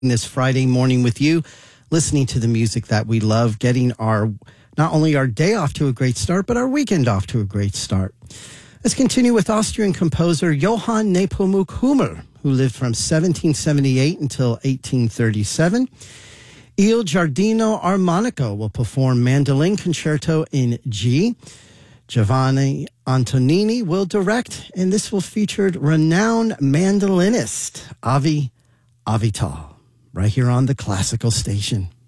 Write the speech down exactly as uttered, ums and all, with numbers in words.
this Friday morning with you, listening to the music that we love, getting our not only our day off to a great start, but our weekend off to a great start. Let's continue with Austrian composer Johann Nepomuk Hummel, who lived from seventeen seventy-eight until eighteen thirty-seven. Il Giardino Armonico will perform Mandolin Concerto in G. Giovanni Antonini will direct, and this will feature renowned mandolinist Avi Avital, right here on the Classical Station.